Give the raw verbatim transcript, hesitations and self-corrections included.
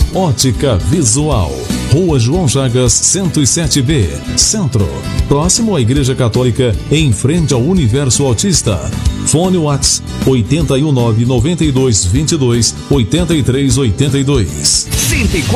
Ótica Visual, Rua João Chagas, cento e sete B, Centro, próximo à Igreja Católica, em frente ao Universo Autista. Fone Whats oito um nove, nove dois dois dois, oito três oito dois.